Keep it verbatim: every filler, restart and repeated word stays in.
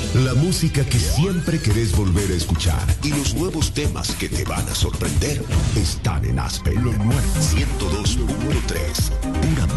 La música que siempre querés volver a escuchar y los nuevos temas que te van a sorprender están en Aspen. Lo nuevo ciento dos punto tres. Una